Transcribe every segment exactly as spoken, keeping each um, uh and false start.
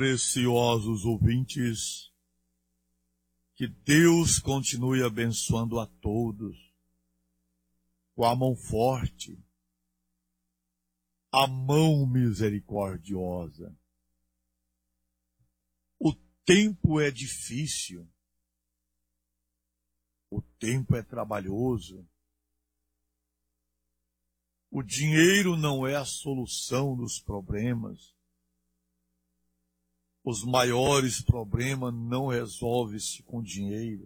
Preciosos ouvintes, que Deus continue abençoando a todos com a mão forte, a mão misericordiosa. O tempo é difícil, o tempo é trabalhoso, o dinheiro não é a solução dos problemas. Os maiores problemas não resolvem-se com dinheiro.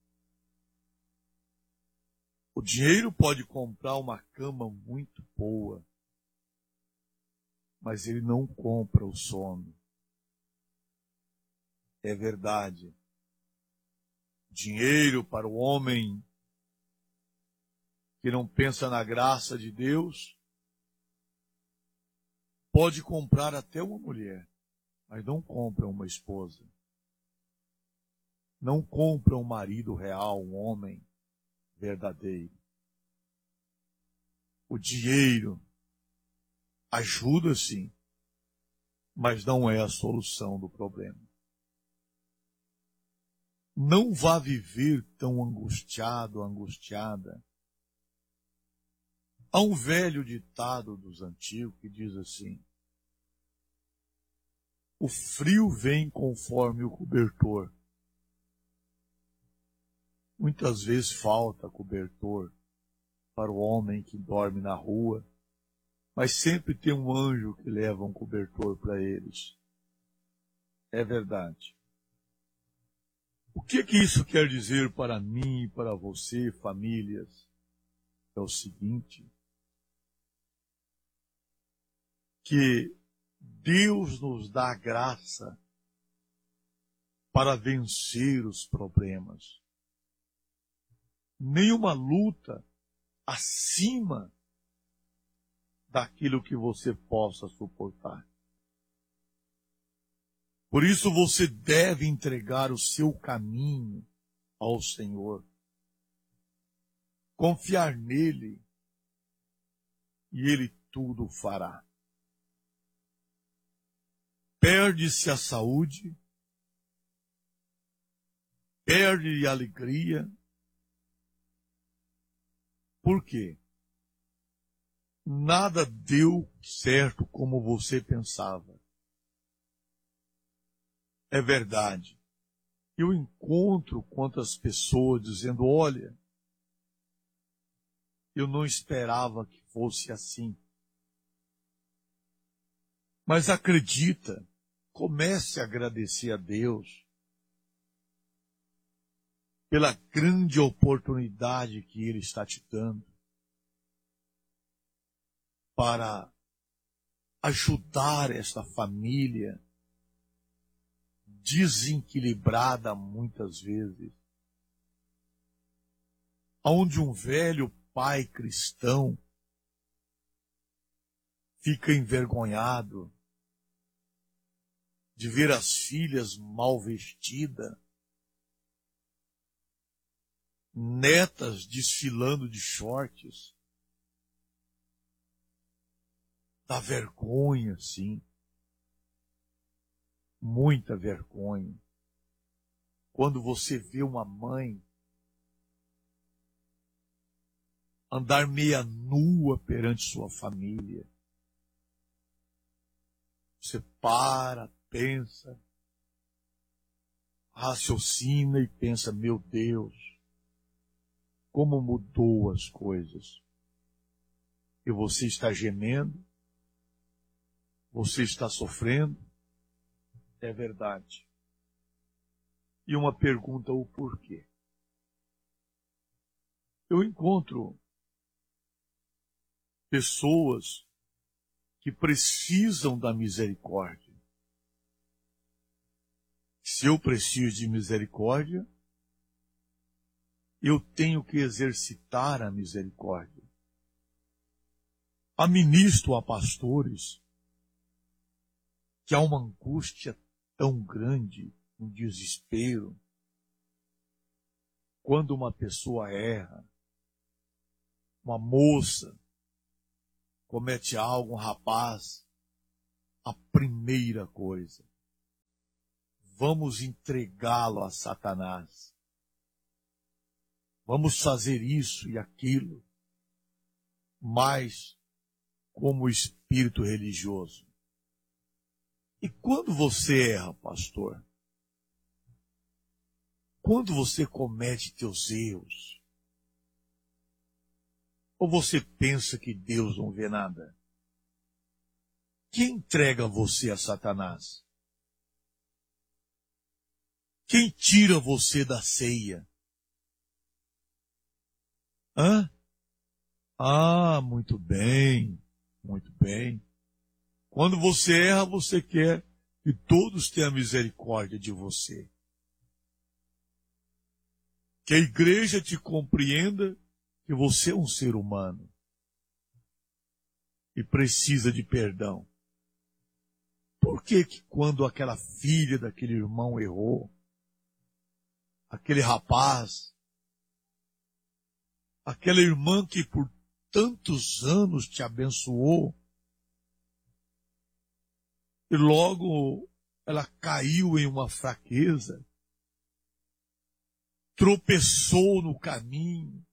O dinheiro pode comprar uma cama muito boa, mas ele não compra o sono. É verdade. Dinheiro para o homem que não pensa na graça de Deus pode comprar até uma mulher, mas não compra uma esposa. Não compra um marido real, um homem verdadeiro. O dinheiro ajuda sim, mas não é a solução do problema. Não vá viver tão angustiado, angustiada. Há um velho ditado dos antigos que diz assim: o frio vem conforme o cobertor. Muitas vezes falta cobertor para o homem que dorme na rua, mas sempre tem um anjo que leva um cobertor para eles. É verdade. O que que isso quer dizer para mim e para você, famílias? É o seguinte, que Deus nos dá a graça para vencer os problemas. Nenhuma luta acima daquilo que você possa suportar. Por isso você deve entregar o seu caminho ao Senhor. Confiar nele e ele tudo fará. Perde-se a saúde, perde a alegria. Por quê? Nada deu certo como você pensava. É verdade. Eu encontro quantas pessoas dizendo, olha, eu não esperava que fosse assim. Mas acredita, comece a agradecer a Deus pela grande oportunidade que Ele está te dando para ajudar esta família desequilibrada muitas vezes, onde um velho pai cristão fica envergonhado de ver as filhas mal vestidas, netas desfilando de shorts. Dá vergonha, sim. Muita vergonha. Quando você vê uma mãe andar meia nua perante sua família, você para, pensa, raciocina e pensa, meu Deus, como mudou as coisas. E você está gemendo, você está sofrendo, é verdade. E uma pergunta, o porquê? Eu encontro pessoas que precisam da misericórdia. Se eu preciso de misericórdia, eu tenho que exercitar a misericórdia. Administro a pastores que há uma angústia tão grande, um desespero, quando uma pessoa erra, uma moça comete algo, um rapaz, a primeira coisa, vamos entregá-lo a Satanás. Vamos fazer isso e aquilo, mas como espírito religioso. E quando você erra, pastor? Quando você comete teus erros? Ou você pensa que Deus não vê nada? Quem entrega você a Satanás? Quem tira você da ceia? Hã? Ah, muito bem, muito bem. Quando você erra, você quer que todos tenham misericórdia de você. Que a igreja te compreenda que você é um ser humano e precisa de perdão. Por que que quando aquela filha daquele irmão errou, aquele rapaz, aquela irmã que por tantos anos te abençoou, e logo ela caiu em uma fraqueza, tropeçou no caminho,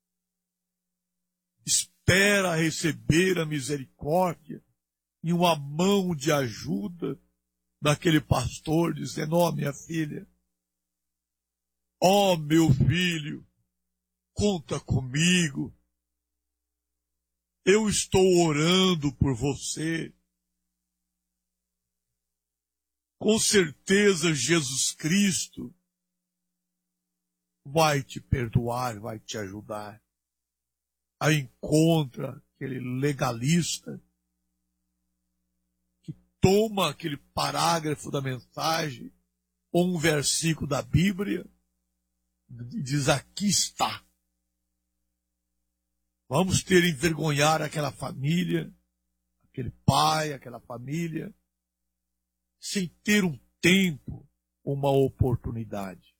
espera receber a misericórdia e uma mão de ajuda daquele pastor, dizendo: ó, minha filha, ó, meu filho, conta comigo, eu estou orando por você. Com certeza Jesus Cristo vai te perdoar, vai te ajudar. Aí encontra aquele legalista que toma aquele parágrafo da mensagem ou um versículo da Bíblia e diz: aqui está. Vamos ter envergonhar aquela família, aquele pai, aquela família, sem ter um tempo, uma oportunidade.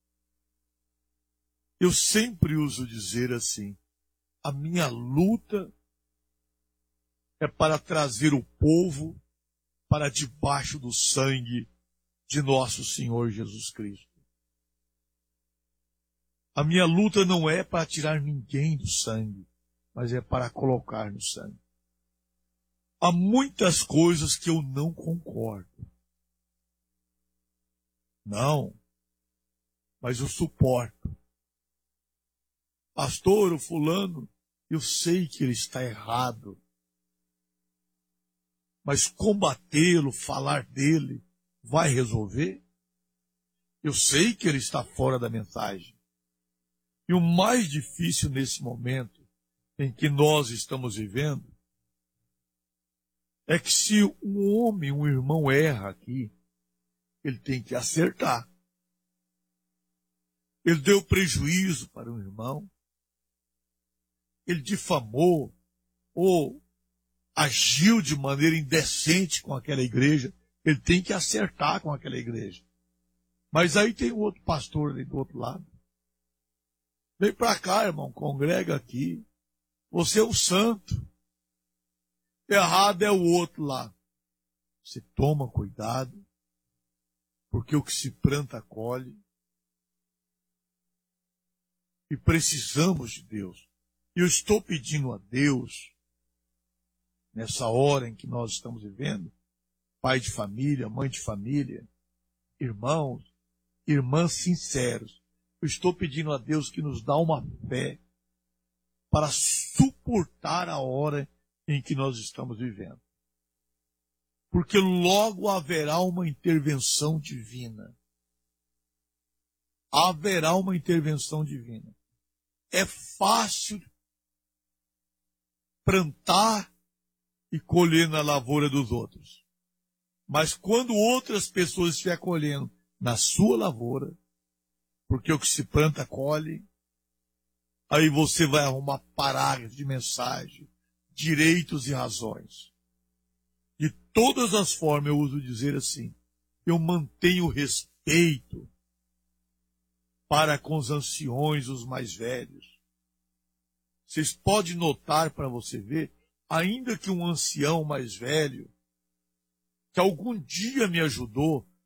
Eu sempre uso dizer assim: a minha luta é para trazer o povo para debaixo do sangue de nosso Senhor Jesus Cristo. A minha luta não é para tirar ninguém do sangue, mas é para colocar no sangue. Há muitas coisas que eu não concordo. Não, mas eu suporto. Pastor, o fulano, eu sei que ele está errado. Mas combatê-lo, falar dele, vai resolver? Eu sei que ele está fora da mensagem. E o mais difícil nesse momento em que nós estamos vivendo é que se um homem, um irmão erra aqui, ele tem que acertar. Ele deu prejuízo para um irmão, ele difamou ou agiu de maneira indecente com aquela igreja, ele tem que acertar com aquela igreja. Mas aí tem um outro pastor ali do outro lado. Vem para cá, irmão, congrega aqui. Você é um santo. Errado é o outro lá. Você toma cuidado, porque o que se planta colhe. E precisamos de Deus. E eu estou pedindo a Deus, nessa hora em que nós estamos vivendo, pai de família, mãe de família, irmãos, irmãs sinceros, eu estou pedindo a Deus que nos dá uma fé para suportar a hora em que nós estamos vivendo. Porque logo haverá uma intervenção divina. Haverá uma intervenção divina. É fácil plantar e colher na lavoura dos outros. Mas quando outras pessoas estiverem colhendo na sua lavoura, porque o que se planta colhe, aí você vai arrumar parágrafos de mensagem, direitos e razões. De todas as formas, eu uso dizer assim, eu mantenho respeito para com os anciões, os mais velhos. Vocês podem notar para você ver, ainda que um ancião mais velho, que algum dia me ajudou,